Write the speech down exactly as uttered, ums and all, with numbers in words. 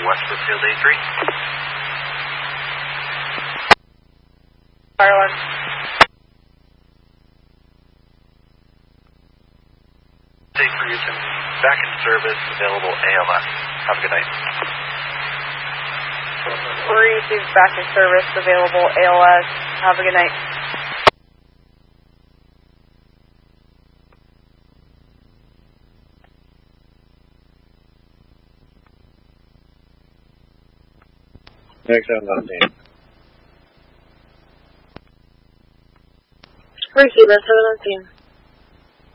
West Brookfield A three. Fire one. State for Houston, back in service, available A L S. Have a good night. three two back in service, available A L S. Have a good night. Next time, nineteen. Receiver seven nineteen.